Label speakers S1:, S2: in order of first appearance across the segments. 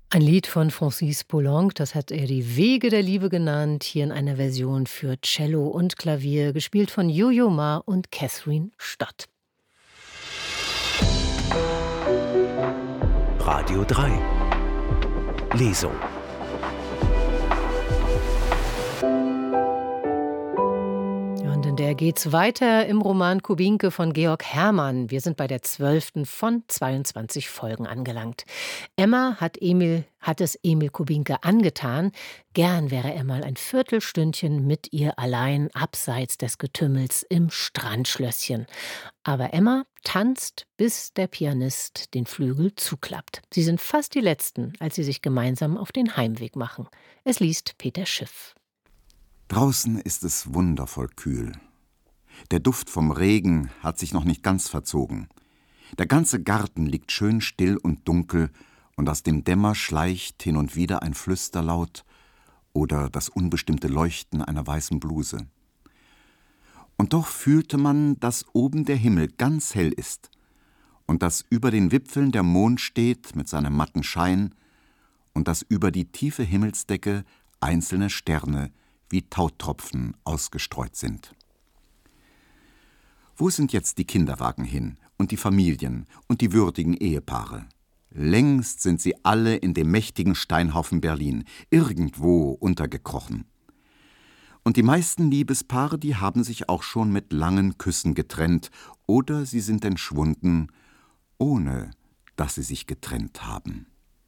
S1: Ein Lied von Francis Poulenc, das hat er „Die Wege der Liebe“ genannt, hier in einer Version für Cello und Klavier, gespielt von Yo-Yo Ma und Catherine Stott.
S2: Radio 3 Lesung.
S1: Und in der geht's weiter im Roman Kubinke von Georg Herrmann. Wir sind bei der 12. von 22 Folgen angelangt. Emma hat es Emil Kubinke angetan. Gern wäre er mal ein Viertelstündchen mit ihr allein abseits des Getümmels im Strandschlösschen. Aber Emma tanzt, bis der Pianist den Flügel zuklappt. Sie sind fast die Letzten, als sie sich gemeinsam auf den Heimweg machen. Es liest Peter Schiff.
S3: Draußen ist es wundervoll kühl. Der Duft vom Regen hat sich noch nicht ganz verzogen. Der ganze Garten liegt schön still und dunkel, und aus dem Dämmer schleicht hin und wieder ein Flüsterlaut oder das unbestimmte Leuchten einer weißen Bluse. Und doch fühlte man, dass oben der Himmel ganz hell ist und dass über den Wipfeln der Mond steht mit seinem matten Schein und dass über die tiefe Himmelsdecke einzelne Sterne wie Tautropfen ausgestreut sind. Wo sind jetzt die Kinderwagen hin und die Familien und die würdigen Ehepaare? Längst sind sie alle in dem mächtigen Steinhaufen Berlin, irgendwo untergekrochen. Und die meisten Liebespaare, die haben sich auch schon mit langen Küssen getrennt oder sie sind entschwunden, ohne dass sie sich getrennt haben.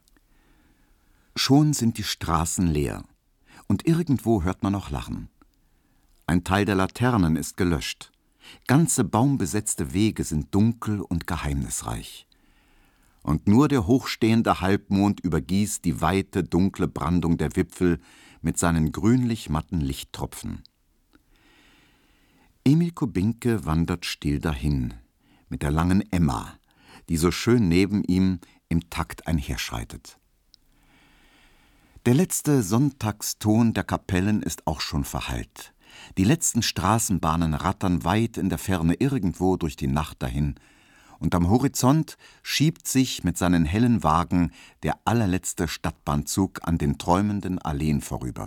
S3: Schon sind die Straßen leer. Und irgendwo hört man noch Lachen. Ein Teil der Laternen ist gelöscht. Ganze baumbesetzte Wege sind dunkel und geheimnisreich. Und nur der hochstehende Halbmond übergießt die weite, dunkle Brandung der Wipfel mit seinen grünlich-matten Lichttropfen. Emil Kubinke wandert still dahin, mit der langen Emma, die so schön neben ihm im Takt einherschreitet. Der letzte Sonntagston der Kapellen ist auch schon verhallt. Die letzten Straßenbahnen rattern weit in der Ferne irgendwo durch die Nacht dahin, und am Horizont schiebt sich mit seinen hellen Wagen der allerletzte Stadtbahnzug an den träumenden Alleen vorüber.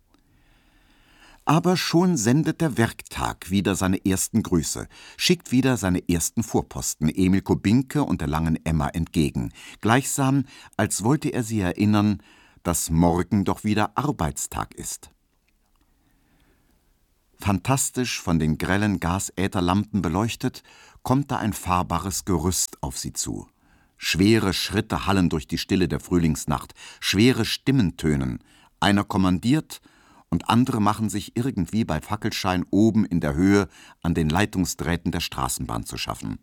S3: Aber schon sendet der Werktag wieder seine ersten Grüße, schickt wieder seine ersten Vorposten Emil Kubinke und der langen Emma entgegen, gleichsam als wollte er sie erinnern, dass morgen doch wieder Arbeitstag ist. Fantastisch von den grellen Gasätherlampen beleuchtet, kommt da ein fahrbares Gerüst auf sie zu. Schwere Schritte hallen durch die Stille der Frühlingsnacht, schwere Stimmen tönen. Einer kommandiert und andere machen sich irgendwie bei Fackelschein oben in der Höhe an den Leitungsdrähten der Straßenbahn zu schaffen.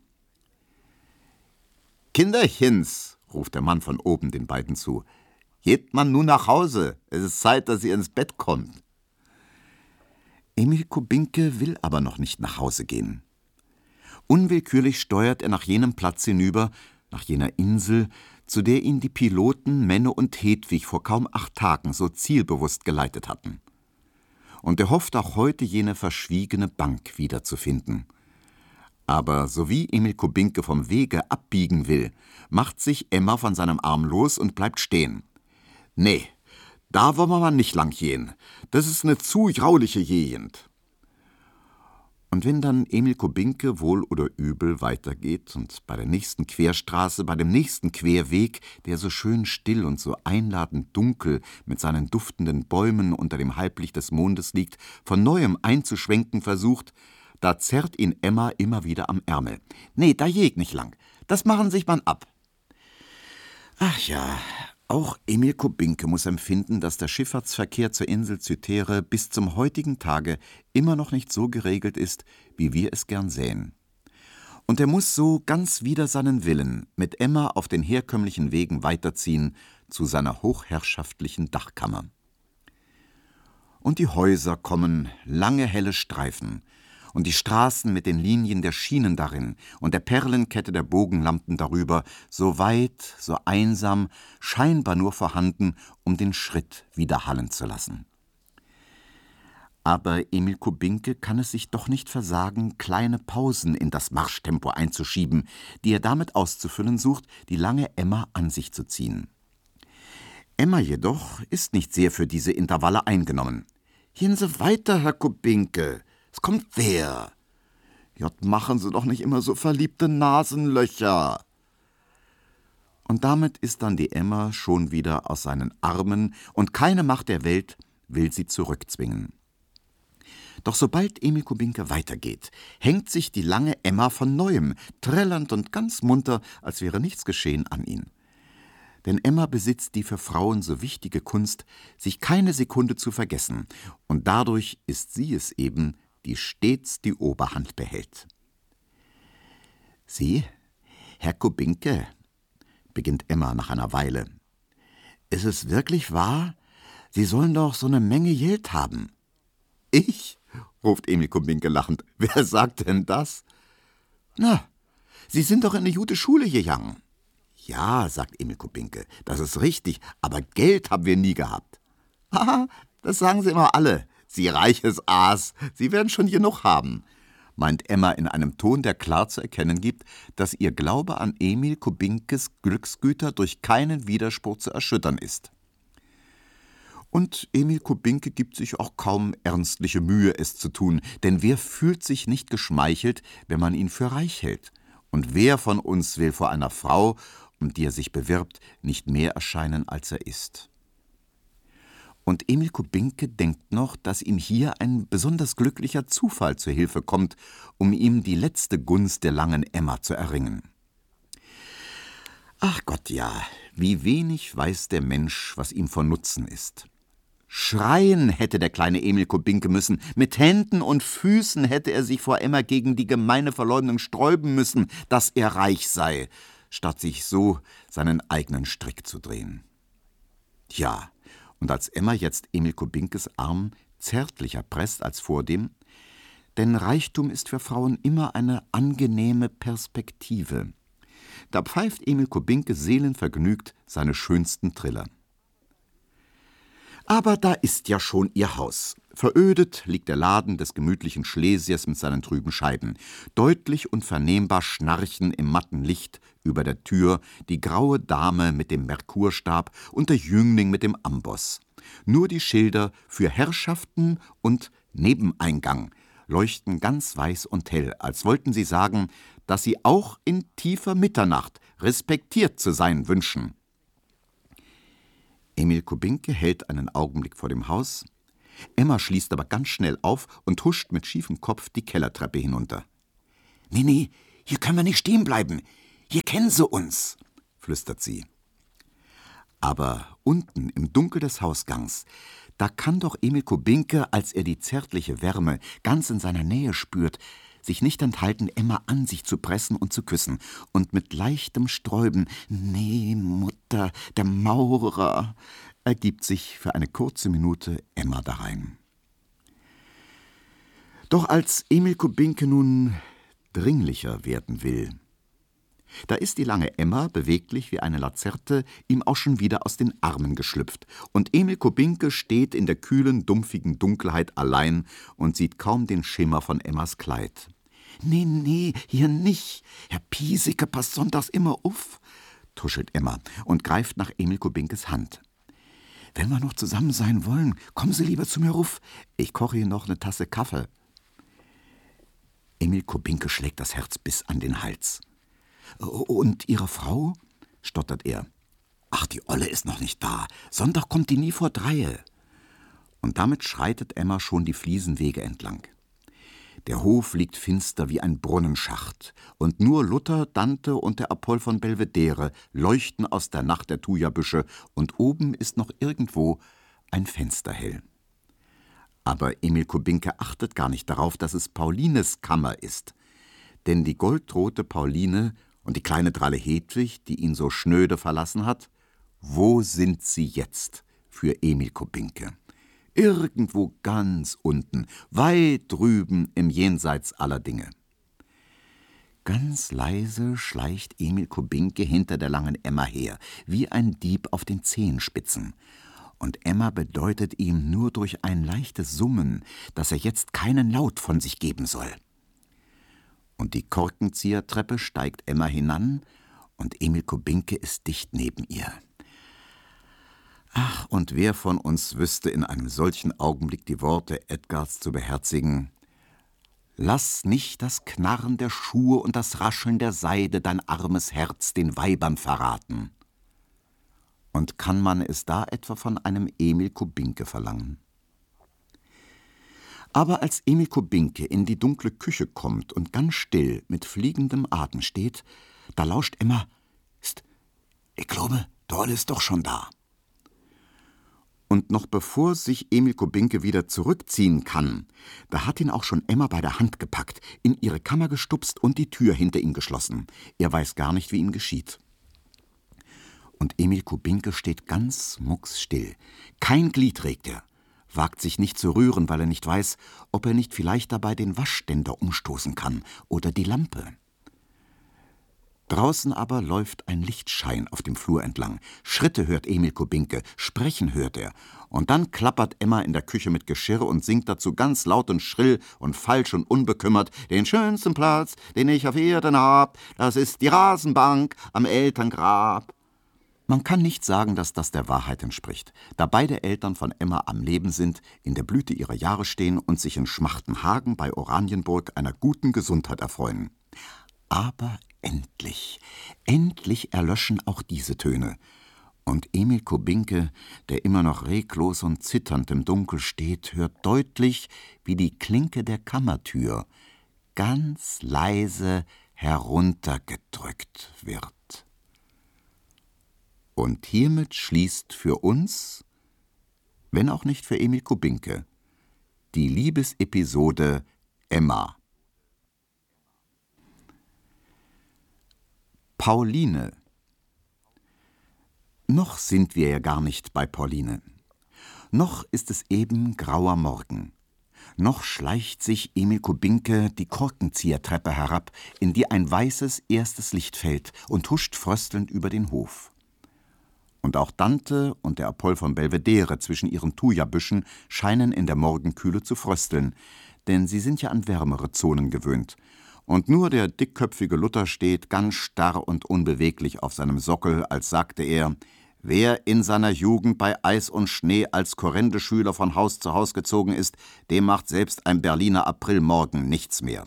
S3: »Kinderchens«, ruft der Mann von oben den beiden zu, »geht man nun nach Hause, es ist Zeit, dass ihr ins Bett kommt.« Emil Kubinke will aber noch nicht nach Hause gehen. Unwillkürlich steuert er nach jenem Platz hinüber, nach jener Insel, zu der ihn die Piloten Menne und Hedwig vor kaum 8 Tagen so zielbewusst geleitet hatten. Und er hofft auch heute jene verschwiegene Bank wiederzufinden. Aber sowie Emil Kubinke vom Wege abbiegen will, macht sich Emma von seinem Arm los und bleibt stehen. »Nee, da wollen wir mal nicht lang gehen. Das ist eine zu jauliche Gegend.« Und wenn dann Emil Kubinke wohl oder übel weitergeht und bei der nächsten Querstraße, bei dem nächsten Querweg, der so schön still und so einladend dunkel mit seinen duftenden Bäumen unter dem Halblicht des Mondes liegt, von neuem einzuschwenken versucht, da zerrt ihn Emma immer wieder am Ärmel. »Nee, da jeg nicht lang. Das machen sich man ab.« Ach ja, auch Emil Kubinke muss empfinden, dass der Schifffahrtsverkehr zur Insel Cythere bis zum heutigen Tage immer noch nicht so geregelt ist, wie wir es gern sähen. Und er muss so ganz wider seinen Willen mit Emma auf den herkömmlichen Wegen weiterziehen zu seiner hochherrschaftlichen Dachkammer. Und die Häuser kommen, lange helle Streifen, und die Straßen mit den Linien der Schienen darin und der Perlenkette der Bogenlampen darüber, so weit, so einsam, scheinbar nur vorhanden, um den Schritt widerhallen zu lassen. Aber Emil Kubinke kann es sich doch nicht versagen, kleine Pausen in das Marschtempo einzuschieben, die er damit auszufüllen sucht, die lange Emma an sich zu ziehen. Emma jedoch ist nicht sehr für diese Intervalle eingenommen. »Gehen Sie weiter, Herr Kubinke, es kommt wer.« »Jott, machen Sie doch nicht immer so verliebte Nasenlöcher.« Und damit ist dann die Emma schon wieder aus seinen Armen, und keine Macht der Welt will sie zurückzwingen. Doch sobald Emil Kubinke weitergeht, hängt sich die lange Emma von Neuem, trällernd und ganz munter, als wäre nichts geschehen, an ihn. Denn Emma besitzt die für Frauen so wichtige Kunst, sich keine Sekunde zu vergessen, und dadurch ist sie es eben, die stets die Oberhand behält. »Sie, Herr Kubinke«, beginnt Emma nach einer Weile, »ist es wirklich wahr? Sie sollen doch so eine Menge Geld haben.« »Ich?«, ruft Emil Kubinke lachend. »Wer sagt denn das?« »Na, Sie sind doch in eine gute Schule gegangen.« »Ja«, sagt Emil Kubinke, »das ist richtig, aber Geld haben wir nie gehabt.« »Haha, das sagen Sie immer alle. Sie reiches Aas, Sie werden schon genug haben«, meint Emma in einem Ton, der klar zu erkennen gibt, dass ihr Glaube an Emil Kubinkes Glücksgüter durch keinen Widerspruch zu erschüttern ist. Und Emil Kubinke gibt sich auch kaum ernstliche Mühe, es zu tun, denn wer fühlt sich nicht geschmeichelt, wenn man ihn für reich hält? Und wer von uns will vor einer Frau, um die er sich bewirbt, nicht mehr erscheinen, als er ist? Und Emil Kubinke denkt noch, dass ihm hier ein besonders glücklicher Zufall zur Hilfe kommt, um ihm die letzte Gunst der langen Emma zu erringen. Ach Gott, ja, wie wenig weiß der Mensch, was ihm von Nutzen ist. Schreien hätte der kleine Emil Kubinke müssen, mit Händen und Füßen hätte er sich vor Emma gegen die gemeine Verleumdung sträuben müssen, dass er reich sei, statt sich so seinen eigenen Strick zu drehen. Ja, und als Emma jetzt Emil Kubinkes Arm zärtlicher presst als vordem, denn Reichtum ist für Frauen immer eine angenehme Perspektive, da pfeift Emil Kubinke seelenvergnügt seine schönsten Triller. Aber da ist ja schon ihr Haus. Verödet liegt der Laden des gemütlichen Schlesiers mit seinen trüben Scheiben. Deutlich und vernehmbar schnarchen im matten Licht über der Tür die graue Dame mit dem Merkurstab und der Jüngling mit dem Amboss. Nur die Schilder für Herrschaften und Nebeneingang leuchten ganz weiß und hell, als wollten sie sagen, dass sie auch in tiefer Mitternacht respektiert zu sein wünschen. Emil Kubinke hält einen Augenblick vor dem Haus. Emma schließt aber ganz schnell auf und huscht mit schiefem Kopf die Kellertreppe hinunter. »Nee, hier können wir nicht stehen bleiben. Hier kennen sie uns«, flüstert sie. Aber unten im Dunkel des Hausgangs, da kann doch Emil Kubinke, als er die zärtliche Wärme ganz in seiner Nähe spürt, sich nicht enthalten, Emma an sich zu pressen und zu küssen und mit leichtem Sträuben, »Nee, Mutter, der Maurer«, ergibt sich für eine kurze Minute Emma darein. Doch als Emil Kubinke nun dringlicher werden will, da ist die lange Emma, beweglich wie eine Lazerte, ihm auch schon wieder aus den Armen geschlüpft, und Emil Kubinke steht in der kühlen, dumpfigen Dunkelheit allein und sieht kaum den Schimmer von Emmas Kleid. »Nee, hier nicht. Herr Piesecke passt sonntags immer auf«, tuschelt Emma und greift nach Emil Kubinkes Hand. »Wenn wir noch zusammen sein wollen, kommen Sie lieber zu mir ruf. Ich koche Ihnen noch eine Tasse Kaffee.« Emil Kubinke schlägt das Herz bis an den Hals. »Und Ihre Frau?«, stottert er. »Ach, die Olle ist noch nicht da. Sonntag kommt die nie vor 3. Und damit schreitet Emma schon die Fliesenwege entlang. Der Hof liegt finster wie ein Brunnenschacht, und nur Luther, Dante und der Apoll von Belvedere leuchten aus der Nacht der Thujabüsche, und oben ist noch irgendwo ein Fenster hell. Aber Emil Kubinke achtet gar nicht darauf, dass es Paulines Kammer ist, denn die goldrote Pauline und die kleine Dralle Hedwig, die ihn so schnöde verlassen hat, wo sind sie jetzt für Emil Kubinke? Irgendwo ganz unten, weit drüben im Jenseits aller Dinge. Ganz leise schleicht Emil Kubinke hinter der langen Emma her, wie ein Dieb auf den Zehenspitzen. Und Emma bedeutet ihm nur durch ein leichtes Summen, dass er jetzt keinen Laut von sich geben soll. Und die Korkenziehertreppe steigt Emma hinan, und Emil Kubinke ist dicht neben ihr. Ach, und wer von uns wüsste in einem solchen Augenblick die Worte Edgars zu beherzigen: Lass nicht das Knarren der Schuhe und das Rascheln der Seide dein armes Herz den Weibern verraten. Und kann man es da etwa von einem Emil Kubinke verlangen? Aber als Emil Kubinke in die dunkle Küche kommt und ganz still mit fliegendem Atem steht, da lauscht Emma: Ich glaube, Dorle ist doch schon da. Und noch bevor sich Emil Kubinke wieder zurückziehen kann, da hat ihn auch schon Emma bei der Hand gepackt, in ihre Kammer gestupst und die Tür hinter ihm geschlossen. Er weiß gar nicht, wie ihm geschieht. Und Emil Kubinke steht ganz mucksstill. Kein Glied regt er, wagt sich nicht zu rühren, weil er nicht weiß, ob er nicht vielleicht dabei den Waschständer umstoßen kann oder die Lampe. Draußen aber läuft ein Lichtschein auf dem Flur entlang. Schritte hört Emil Kubinke, sprechen hört er. Und dann klappert Emma in der Küche mit Geschirr und singt dazu ganz laut und schrill und falsch und unbekümmert: Den schönsten Platz, den ich auf Erden hab, das ist die Rasenbank am Elterngrab. Man kann nicht sagen, dass das der Wahrheit entspricht, da beide Eltern von Emma am Leben sind, in der Blüte ihrer Jahre stehen und sich in Schmachtenhagen bei Oranienburg einer guten Gesundheit erfreuen. Aber endlich erlöschen auch diese Töne. Und Emil Kubinke, der immer noch reglos und zitternd im Dunkel steht, hört deutlich, wie die Klinke der Kammertür ganz leise heruntergedrückt wird. Und hiermit schließt für uns, wenn auch nicht für Emil Kubinke, die Liebesepisode Emma. Pauline. Noch sind wir ja gar nicht bei Pauline. Noch ist es eben grauer Morgen. Noch schleicht sich Emil Kubinke die Korkenziehertreppe herab, in die ein weißes erstes Licht fällt und huscht fröstelnd über den Hof. Und auch Dante und der Apoll von Belvedere zwischen ihren Thujabüschen scheinen in der Morgenkühle zu frösteln, denn sie sind ja an wärmere Zonen gewöhnt. Und nur der dickköpfige Luther steht ganz starr und unbeweglich auf seinem Sockel, als sagte er: Wer in seiner Jugend bei Eis und Schnee als Korrendeschüler von Haus zu Haus gezogen ist, dem macht selbst ein Berliner Aprilmorgen nichts mehr.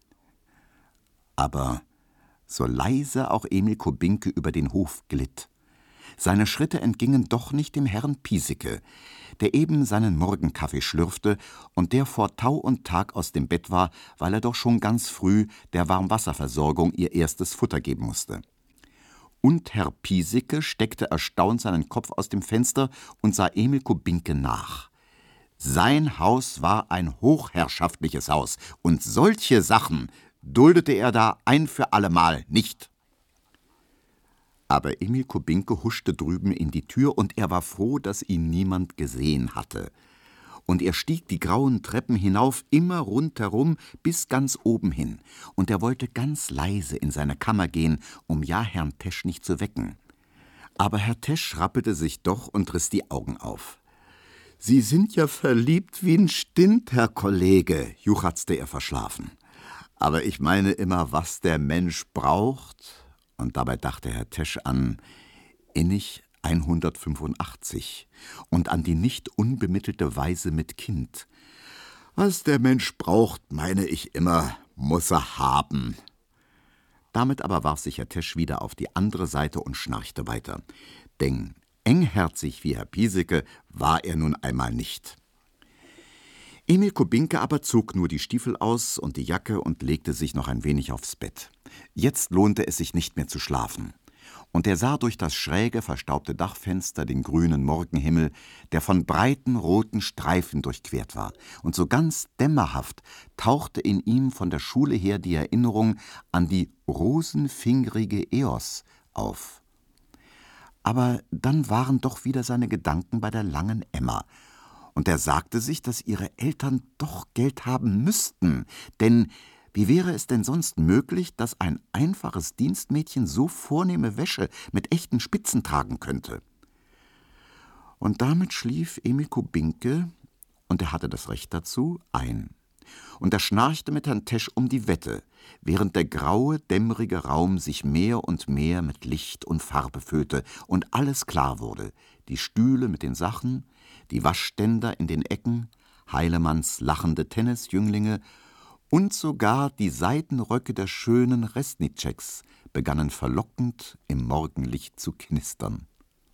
S3: Aber so leise auch Emil Kubinke über den Hof glitt, seine Schritte entgingen doch nicht dem Herrn Piesecke, der eben seinen Morgenkaffee schlürfte und der vor Tau und Tag aus dem Bett war, weil er doch schon ganz früh der Warmwasserversorgung ihr erstes Futter geben musste. Und Herr Piesecke steckte erstaunt seinen Kopf aus dem Fenster und sah Emil Kubinke nach. Sein Haus war ein hochherrschaftliches Haus, und solche Sachen duldete er da ein für allemal nicht. Aber Emil Kubinke huschte drüben in die Tür, und er war froh, dass ihn niemand gesehen hatte. Und er stieg die grauen Treppen hinauf, immer rundherum, bis ganz oben hin. Und er wollte ganz leise in seine Kammer gehen, um ja Herrn Tesch nicht zu wecken. Aber Herr Tesch rappelte sich doch und riss die Augen auf. »Sie sind ja verliebt wie ein Stint, Herr Kollege«, juchzte er verschlafen. »Aber ich meine immer, was der Mensch braucht.« Und dabei dachte Herr Tesch an innig 185 und an die nicht unbemittelte Weise mit Kind. Was der Mensch braucht, meine ich immer, muss er haben. Damit aber warf sich Herr Tesch wieder auf die andere Seite und schnarchte weiter. Denn engherzig wie Herr Piesecke war er nun einmal nicht. Emil Kubinke aber zog nur die Stiefel aus und die Jacke und legte sich noch ein wenig aufs Bett. Jetzt lohnte es sich nicht mehr zu schlafen. Und er sah durch das schräge, verstaubte Dachfenster den grünen Morgenhimmel, der von breiten, roten Streifen durchquert war. Und so ganz dämmerhaft tauchte in ihm von der Schule her die Erinnerung an die rosenfingrige Eos auf. Aber dann waren doch wieder seine Gedanken bei der langen Emma. Und er sagte sich, dass ihre Eltern doch Geld haben müssten, denn wie wäre es denn sonst möglich, dass ein einfaches Dienstmädchen so vornehme Wäsche mit echten Spitzen tragen könnte? Und damit schlief Emil Kubinke, und er hatte das Recht dazu, ein. Und er schnarchte mit Herrn Tesch um die Wette, während der graue, dämmerige Raum sich mehr und mehr mit Licht und Farbe füllte und alles klar wurde. Die Stühle mit den Sachen, die Waschständer in den Ecken, Heilemanns lachende Tennisjünglinge und sogar die Seidenröcke der schönen Resnitscheks begannen verlockend im Morgenlicht zu knistern.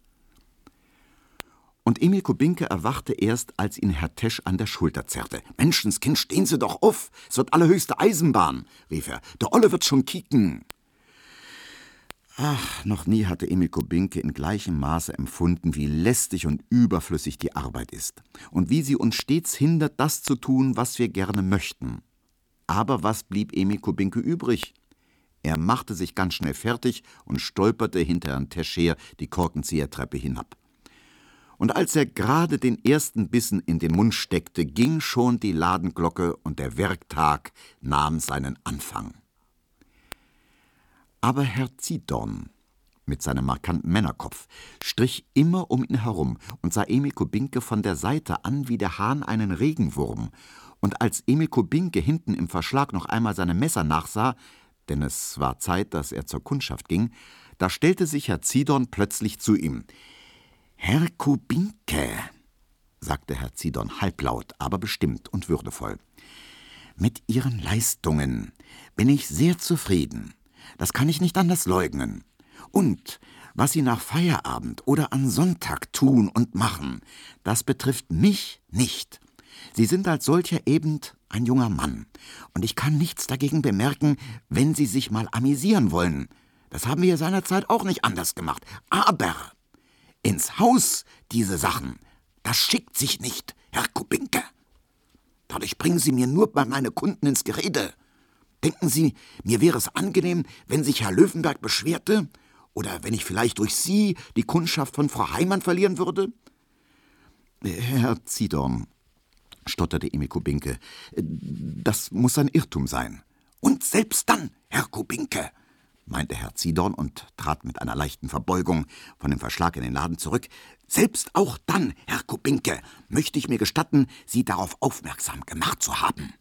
S3: Und Emil Kubinke erwachte erst, als ihn Herr Tesch an der Schulter zerrte. »Menschenskind, stehen Sie doch auf! Es wird allerhöchste Eisenbahn«, rief er. »Der Olle wird schon kicken.« Ach, noch nie hatte Emil Kubinke in gleichem Maße empfunden, wie lästig und überflüssig die Arbeit ist und wie sie uns stets hindert, das zu tun, was wir gerne möchten. Aber was blieb Emil Kubinke übrig? Er machte sich ganz schnell fertig und stolperte hinter Herrn Tesch her die Korkenziehertreppe hinab. Und als er gerade den ersten Bissen in den Mund steckte, ging schon die Ladenglocke und der Werktag nahm seinen Anfang. Aber Herr Zidorn mit seinem markanten Männerkopf strich immer um ihn herum und sah Emil Kubinke von der Seite an wie der Hahn einen Regenwurm. Und als Emil Kubinke hinten im Verschlag noch einmal seine Messer nachsah, denn es war Zeit, dass er zur Kundschaft ging, da stellte sich Herr Zidorn plötzlich zu ihm. »Herr Kubinke«, sagte Herr Zidorn halblaut, aber bestimmt und würdevoll, »mit Ihren Leistungen bin ich sehr zufrieden. Das kann ich nicht anders leugnen. Und was Sie nach Feierabend oder an Sonntag tun und machen, das betrifft mich nicht. Sie sind als solcher eben ein junger Mann. Und ich kann nichts dagegen bemerken, wenn Sie sich mal amüsieren wollen. Das haben wir seinerzeit auch nicht anders gemacht. Aber ins Haus diese Sachen, das schickt sich nicht, Herr Kubinke. Dadurch bringen Sie mir nur bei meinen Kunden ins Gerede. Denken Sie, mir wäre es angenehm, wenn sich Herr Löwenberg beschwerte? Oder wenn ich vielleicht durch Sie die Kundschaft von Frau Heimann verlieren würde? Herr Zidorn, stotterte Emil Kubinke, das muss ein Irrtum sein. Und selbst dann, Herr Kubinke, meinte Herr Zidorn und trat mit einer leichten Verbeugung von dem Verschlag in den Laden zurück. Selbst auch dann, Herr Kubinke, möchte ich mir gestatten, Sie darauf aufmerksam gemacht zu haben.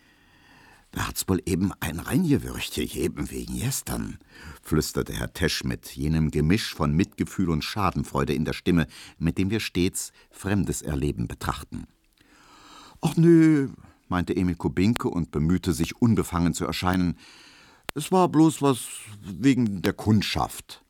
S3: Da hat's wohl eben ein reingewürcht gegeben wegen gestern, flüsterte Herr Tesch mit jenem Gemisch von Mitgefühl und Schadenfreude in der Stimme, mit dem wir stets fremdes Erleben betrachten. »Ach nö«, meinte Emil Kubinke und bemühte sich, unbefangen zu erscheinen. »Es war bloß was wegen der Kundschaft.«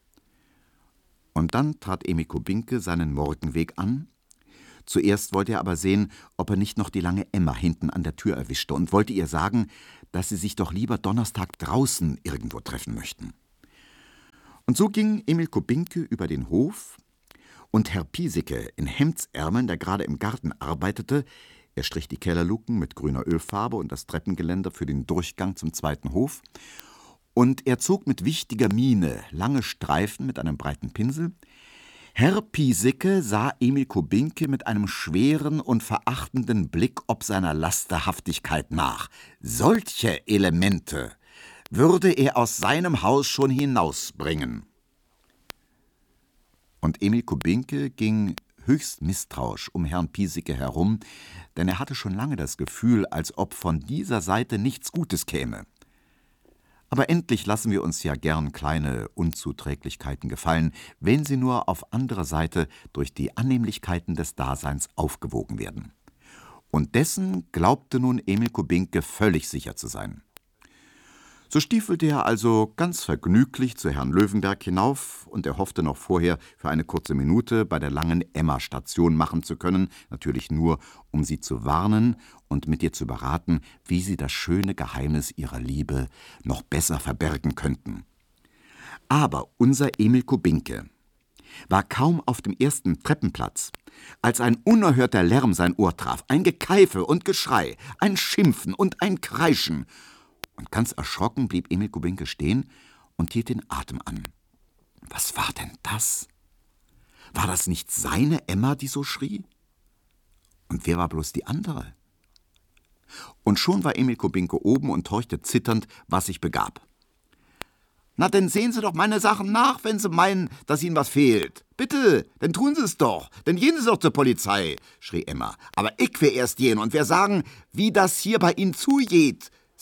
S3: Und dann trat Emil Kubinke seinen Morgenweg an. Zuerst wollte er aber sehen, ob er nicht noch die lange Emma hinten an der Tür erwischte und wollte ihr sagen, dass sie sich doch lieber Donnerstag draußen irgendwo treffen möchten. Und so ging Emil Kubinke über den Hof und Herr Piesecke in Hemdsärmeln, der gerade im Garten arbeitete, er strich die Kellerluken mit grüner Ölfarbe und das Treppengeländer für den Durchgang zum zweiten Hof, und er zog mit wichtiger Miene lange Streifen mit einem breiten Pinsel. Herr Piesecke sah Emil Kubinke mit einem schweren und verachtenden Blick ob seiner Lasterhaftigkeit nach. Solche Elemente würde er aus seinem Haus schon hinausbringen. Und Emil Kubinke ging höchst misstrauisch um Herrn Piesecke herum, denn er hatte schon lange das Gefühl, als ob von dieser Seite nichts Gutes käme. Aber endlich lassen wir uns ja gern kleine Unzuträglichkeiten gefallen, wenn sie nur auf anderer Seite durch die Annehmlichkeiten des Daseins aufgewogen werden. Und dessen glaubte nun Emil Kubinke völlig sicher zu sein. So stiefelte er also ganz vergnüglich zu Herrn Löwenberg hinauf und er hoffte noch vorher für eine kurze Minute bei der langen Emma Station machen zu können, natürlich nur, um sie zu warnen und mit ihr zu beraten, wie sie das schöne Geheimnis ihrer Liebe noch besser verbergen könnten. Aber unser Emil Kubinke war kaum auf dem ersten Treppenplatz, als ein unerhörter Lärm sein Ohr traf, ein Gekeife und Geschrei, ein Schimpfen und ein Kreischen. Und ganz erschrocken blieb Emil Kubinke stehen und hielt den Atem an. Was war denn das? War das nicht seine Emma, die so schrie? Und wer war bloß die andere? Und schon war Emil Kubinke oben und horchte zitternd, was sich begab. »Na, denn sehen Sie doch meine Sachen nach, wenn Sie meinen, dass Ihnen was fehlt. Bitte, dann tun Sie es doch, dann gehen Sie doch zur Polizei«, schrie Emma. »Aber ich will erst gehen und wer sagen, wie das hier bei Ihnen zugeht.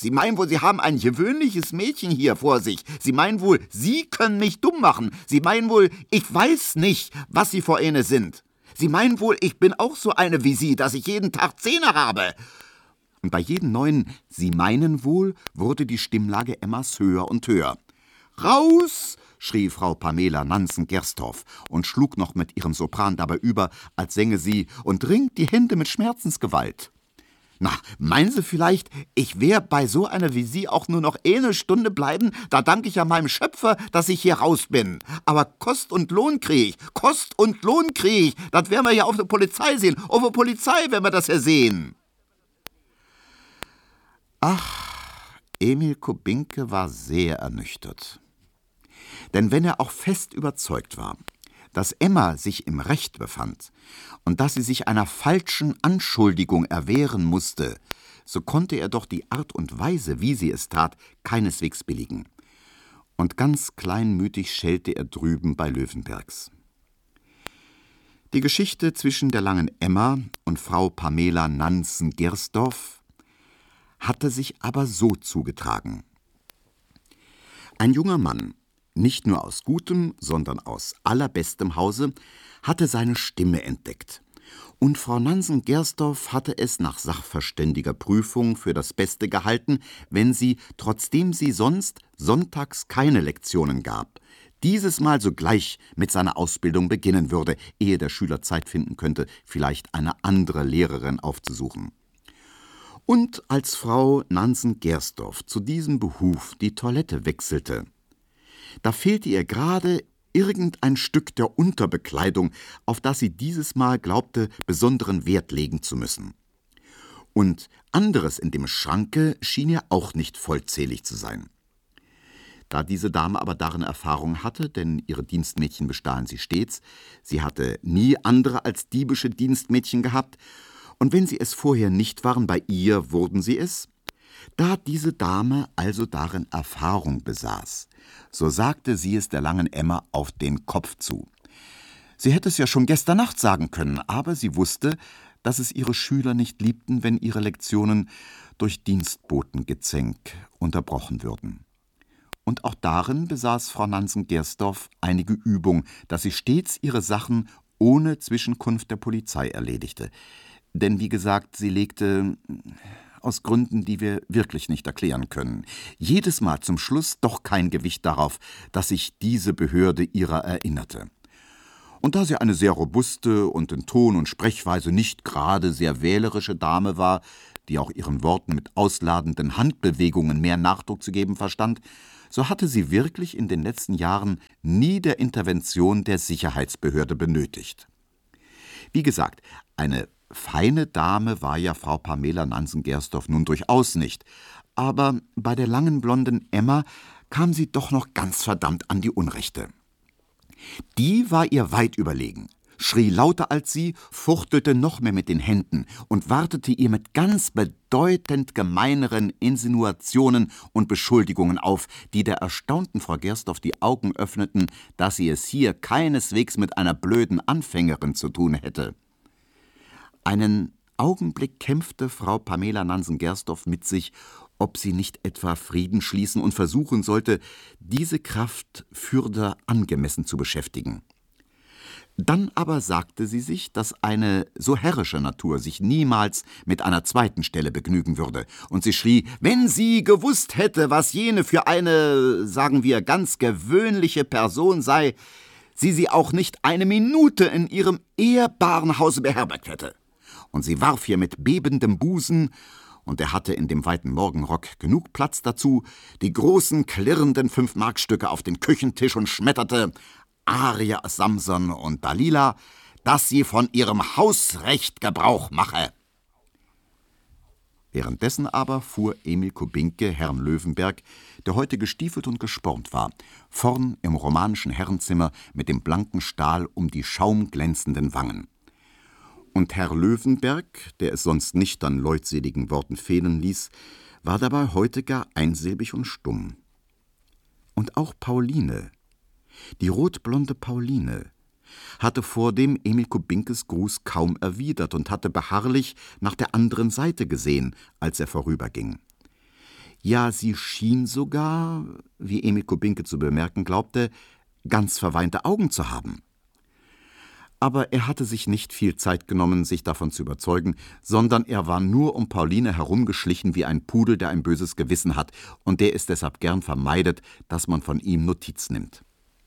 S3: Sie meinen wohl, Sie haben ein gewöhnliches Mädchen hier vor sich. Sie meinen wohl, Sie können mich dumm machen. Sie meinen wohl, ich weiß nicht, was Sie für eine sind. Sie meinen wohl, ich bin auch so eine wie Sie, dass ich jeden Tag Zähne habe. Und bei jedem neuen »Sie meinen wohl« wurde die Stimmlage Emmas höher und höher. »Raus!« schrie Frau Pamela Nansen-Gersdorf und schlug noch mit ihrem Sopran dabei über, als sänge sie und ringt die Hände mit Schmerzensgewalt. Na, meinen Sie vielleicht, ich wär bei so einer wie Sie auch nur noch eine Stunde bleiben? Da danke ich ja meinem Schöpfer, dass ich hier raus bin. Aber Kost und Lohn krieg ich, Kost und Lohn krieg ich. Das werden wir ja auf der Polizei sehen. Auf der Polizei werden wir das ja sehen. Ach, Emil Kubinke war sehr ernüchtert. Denn wenn er auch fest überzeugt war, dass Emma sich im Recht befand und dass sie sich einer falschen Anschuldigung erwehren musste, so konnte er doch die Art und Weise, wie sie es tat, keineswegs billigen. Und ganz kleinmütig schellte er drüben bei Löwenbergs. Die Geschichte zwischen der langen Emma und Frau Pamela Nansen-Gersdorf hatte sich aber so zugetragen. Ein junger Mann, nicht nur aus gutem, sondern aus allerbestem Hause, hatte seine Stimme entdeckt. Und Frau Nansen-Gersdorf hatte es nach sachverständiger Prüfung für das Beste gehalten, wenn sie, trotzdem sie sonst sonntags keine Lektionen gab, dieses Mal sogleich mit seiner Ausbildung beginnen würde, ehe der Schüler Zeit finden könnte, vielleicht eine andere Lehrerin aufzusuchen. Und als Frau Nansen-Gersdorf zu diesem Behuf die Toilette wechselte, da fehlte ihr gerade irgendein Stück der Unterbekleidung, auf das sie dieses Mal glaubte, besonderen Wert legen zu müssen. Und anderes in dem Schranke schien ihr auch nicht vollzählig zu sein. Da diese Dame aber darin Erfahrung hatte, denn ihre Dienstmädchen bestahen sie stets, sie hatte nie andere als diebische Dienstmädchen gehabt, und wenn sie es vorher nicht waren, bei ihr wurden sie es. Da diese Dame also darin Erfahrung besaß, so sagte sie es der langen Emma auf den Kopf zu. Sie hätte es ja schon gestern Nacht sagen können, aber sie wusste, dass es ihre Schüler nicht liebten, wenn ihre Lektionen durch Dienstbotengezänk unterbrochen würden. Und auch darin besaß Frau Nansen-Gersdorf einige Übung, dass sie stets ihre Sachen ohne Zwischenkunft der Polizei erledigte. Denn wie gesagt, sie legte, aus Gründen, die wir wirklich nicht erklären können, jedes Mal zum Schluss doch kein Gewicht darauf, dass sich diese Behörde ihrer erinnerte. Und da sie eine sehr robuste und in Ton und Sprechweise nicht gerade sehr wählerische Dame war, die auch ihren Worten mit ausladenden Handbewegungen mehr Nachdruck zu geben verstand, so hatte sie wirklich in den letzten Jahren nie der Intervention der Sicherheitsbehörde benötigt. Wie gesagt, eine feine Dame war ja Frau Pamela Nansen-Gersdorf nun durchaus nicht, aber bei der langen blonden Emma kam sie doch noch ganz verdammt an die Unrechte. Die war ihr weit überlegen, schrie lauter als sie, fuchtelte noch mehr mit den Händen und wartete ihr mit ganz bedeutend gemeineren Insinuationen und Beschuldigungen auf, die der erstaunten Frau Gersdorf die Augen öffneten, dass sie es hier keineswegs mit einer blöden Anfängerin zu tun hätte. Einen Augenblick kämpfte Frau Pamela Nansen-Gersdorf mit sich, ob sie nicht etwa Frieden schließen und versuchen sollte, diese Kraft fürder angemessen zu beschäftigen. Dann aber sagte sie sich, dass eine so herrische Natur sich niemals mit einer zweiten Stelle begnügen würde, und sie schrie, wenn sie gewusst hätte, was jene für eine, sagen wir, ganz gewöhnliche Person sei, sie auch nicht eine Minute in ihrem ehrbaren Hause beherbergt hätte. Und sie warf ihr mit bebendem Busen, und er hatte in dem weiten Morgenrock genug Platz dazu, die großen, klirrenden 5-Markstücke auf den Küchentisch und schmetterte, Arie aus Samson und Dalila, dass sie von ihrem Hausrecht Gebrauch mache. Währenddessen aber fuhr Emil Kubinke Herrn Löwenberg, der heute gestiefelt und gespornt war, vorn im romanischen Herrenzimmer mit dem blanken Stahl um die schaumglänzenden Wangen. Und Herr Löwenberg, der es sonst nicht an leutseligen Worten fehlen ließ, war dabei heute gar einsilbig und stumm. Und auch Pauline, die rotblonde Pauline, hatte vordem Emil Kubinkes Gruß kaum erwidert und hatte beharrlich nach der anderen Seite gesehen, als er vorüberging. Ja, sie schien sogar, wie Emil Kubinke zu bemerken glaubte, ganz verweinte Augen zu haben. Aber er hatte sich nicht viel Zeit genommen, sich davon zu überzeugen, sondern er war nur um Pauline herumgeschlichen wie ein Pudel, der ein böses Gewissen hat und der es deshalb gern vermeidet, dass man von ihm Notiz nimmt.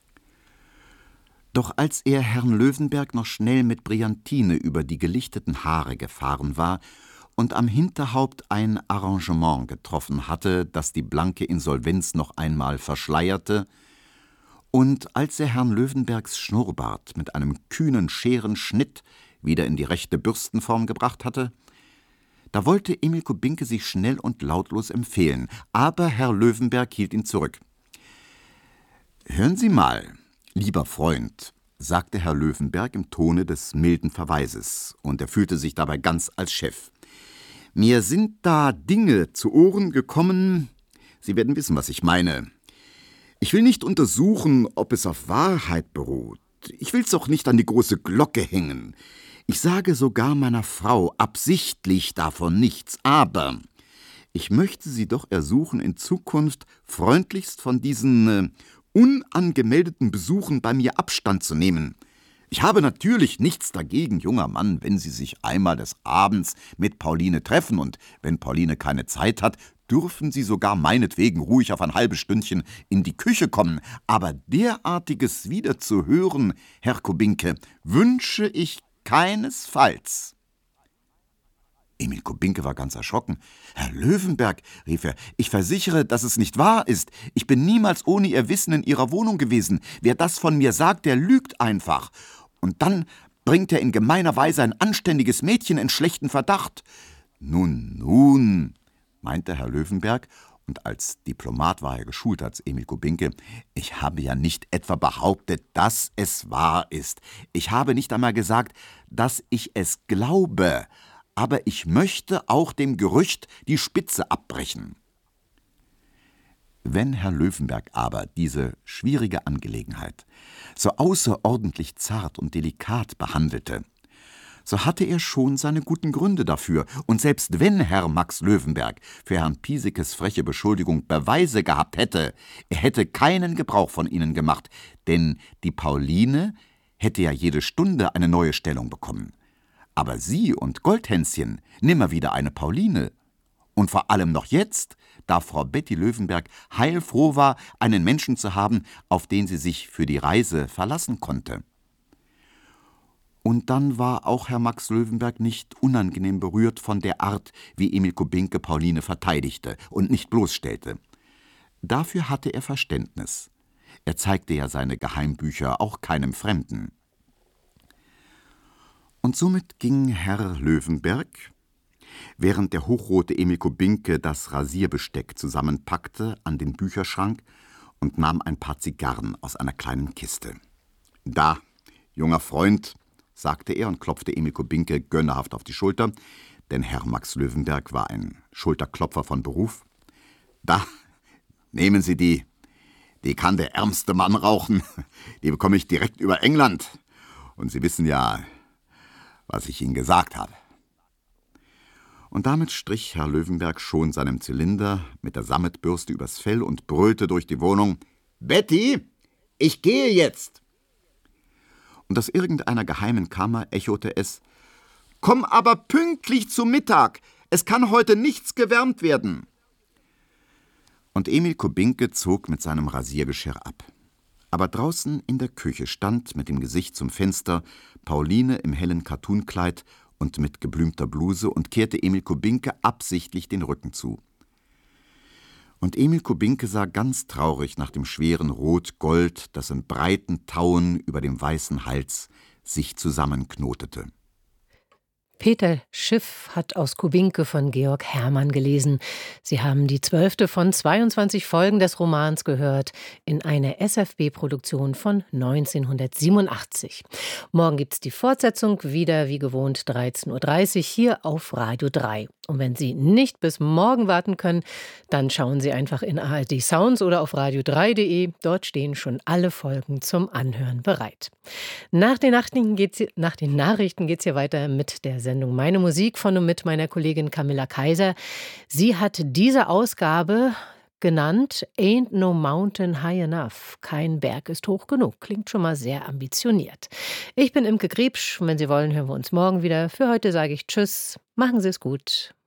S3: Doch als er Herrn Löwenberg noch schnell mit Brillantine über die gelichteten Haare gefahren war und am Hinterhaupt ein Arrangement getroffen hatte, das die blanke Insolvenz noch einmal verschleierte, und als er Herrn Löwenbergs Schnurrbart mit einem kühnen Scherenschnitt wieder in die rechte Bürstenform gebracht hatte, da wollte Emil Kubinke sich schnell und lautlos empfehlen, aber Herr Löwenberg hielt ihn zurück. »Hören Sie mal, lieber Freund«, sagte Herr Löwenberg im Tone des milden Verweises, und er fühlte sich dabei ganz als Chef. »Mir sind da Dinge zu Ohren gekommen, Sie werden wissen, was ich meine. Ich will nicht untersuchen, ob es auf Wahrheit beruht. Ich will's auch nicht an die große Glocke hängen. Ich sage sogar meiner Frau absichtlich davon nichts, aber ich möchte Sie doch ersuchen, in Zukunft freundlichst von diesen unangemeldeten Besuchen bei mir Abstand zu nehmen. Ich habe natürlich nichts dagegen, junger Mann, wenn Sie sich einmal des Abends mit Pauline treffen, und wenn Pauline keine Zeit hat, dürfen Sie sogar meinetwegen ruhig auf ein halbes Stündchen in die Küche kommen. Aber derartiges wieder zu hören, Herr Kubinke, wünsche ich keinesfalls.« Emil Kubinke war ganz erschrocken. »Herr Löwenberg«, rief er, »ich versichere, dass es nicht wahr ist. Ich bin niemals ohne Ihr Wissen in Ihrer Wohnung gewesen. Wer das von mir sagt, der lügt einfach. Und dann bringt er in gemeiner Weise ein anständiges Mädchen in schlechten Verdacht.« Nun«, meinte Herr Löwenberg, und als Diplomat war er geschult als Emil Kubinke, »ich habe ja nicht etwa behauptet, dass es wahr ist. Ich habe nicht einmal gesagt, dass ich es glaube. Aber ich möchte auch dem Gerücht die Spitze abbrechen.« Wenn Herr Löwenberg aber diese schwierige Angelegenheit so außerordentlich zart und delikat behandelte, so hatte er schon seine guten Gründe dafür, und selbst wenn Herr Max Löwenberg für Herrn Pieseckes freche Beschuldigung Beweise gehabt hätte, er hätte keinen Gebrauch von ihnen gemacht, denn die Pauline hätte ja jede Stunde eine neue Stellung bekommen. Aber sie und Goldhänschen nimmer wieder eine Pauline. Und vor allem noch jetzt, da Frau Betty Löwenberg heilfroh war, einen Menschen zu haben, auf den sie sich für die Reise verlassen konnte. Und dann war auch Herr Max Löwenberg nicht unangenehm berührt von der Art, wie Emil Kubinke Pauline verteidigte und nicht bloßstellte. Dafür hatte er Verständnis. Er zeigte ja seine Geheimbücher auch keinem Fremden. Und somit ging Herr Löwenberg, während der hochrote Emil Kubinke das Rasierbesteck zusammenpackte, an den Bücherschrank und nahm ein paar Zigarren aus einer kleinen Kiste. »Da, junger Freund«, sagte er und klopfte Emil Kubinke gönnerhaft auf die Schulter, denn Herr Max Löwenberg war ein Schulterklopfer von Beruf. »Da, nehmen Sie die. Die kann der ärmste Mann rauchen. Die bekomme ich direkt über England. Und Sie wissen ja, was ich Ihnen gesagt habe.« Und damit strich Herr Löwenberg schon seinem Zylinder mit der Sammetbürste übers Fell und brüllte durch die Wohnung: »Betty, ich gehe jetzt!« Und aus irgendeiner geheimen Kammer echote es: »Komm aber pünktlich zu Mittag! Es kann heute nichts gewärmt werden!« Und Emil Kubinke zog mit seinem Rasiergeschirr ab. Aber draußen in der Küche stand mit dem Gesicht zum Fenster Pauline im hellen Kattunkleid und mit geblümter Bluse und kehrte Emil Kubinke absichtlich den Rücken zu. Und Emil Kubinke sah ganz traurig nach dem schweren Rot-Gold, das in breiten Tauen über dem weißen Hals sich zusammenknotete.
S1: Peter Schiff hat aus Kubinke von Georg Hermann gelesen. Sie haben die 12. von 22 Folgen des Romans gehört, in einer SFB-Produktion von 1987. Morgen gibt's die Fortsetzung, wieder wie gewohnt 13:30 Uhr hier auf Radio 3. Und wenn Sie nicht bis morgen warten können, dann schauen Sie einfach in ARD Sounds oder auf radio3.de. Dort stehen schon alle Folgen zum Anhören bereit. Nach den Nachrichten geht's hier weiter mit der Sendung Meine Musik von und mit meiner Kollegin Camilla Kaiser. Sie hat diese Ausgabe genannt Ain't No Mountain High Enough. Kein Berg ist hoch genug. Klingt schon mal sehr ambitioniert. Ich bin Imke Griebsch und wenn Sie wollen, hören wir uns morgen wieder. Für heute sage ich Tschüss. Machen Sie es gut.